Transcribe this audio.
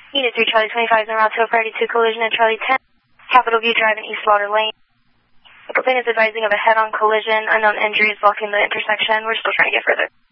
Unit 3, Charlie 25 is en route to a priority 2 collision at Charlie 10, Capitol View Drive in East Slaughter Lane. The complainant is advising of a head-on collision. Unknown injuries blocking the intersection. We're still trying to get further.